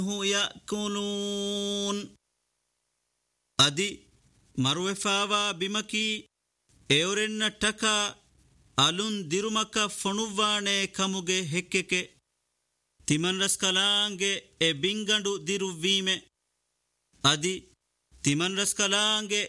ಯಕುಲೂನ್ ಅದಿ ಮರುವೆಫಾವಾ ಬಿಮಕಿ ಎವರೆನ್ನ ಟಕ ಅಲುನ್ ದಿರುಮಕ ಫಣುವಾಣೆ ಕಮುಗೆ ಹೆಕ್ಕೆಕೆ ತಿಮನ್ರಸ್ ಕಲಾಂಗೆ ಎ ಬಿಂಗಂಡು ದಿರುವೀಮೆ ಅದಿ ತಿಮನ್ರಸ್ ಕಲಾಂಗೆ